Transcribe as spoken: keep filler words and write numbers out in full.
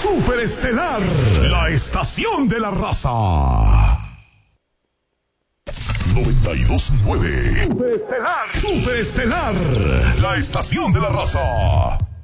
Superestelar, la estación de la raza. noventa y dos punto nueve. Superestelar, Superestelar, la estación de la raza.